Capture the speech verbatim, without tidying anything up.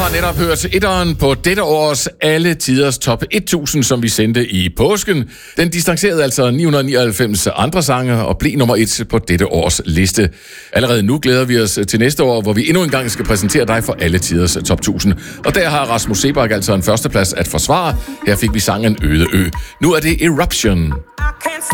har netop hørt etteren på dette års alle tiders top tusind, som vi sendte i påsken. Den distancerede altså ni hundrede nioghalvfems andre sange og blev nummer et på dette års liste. Allerede nu glæder vi os til næste år, hvor vi endnu en gang skal præsentere dig for alle tiders top tusind. Og der har Rasmus Seebach altså en førsteplads at forsvare. Her fik vi sangen Øde Ø. Nu er det Eruption.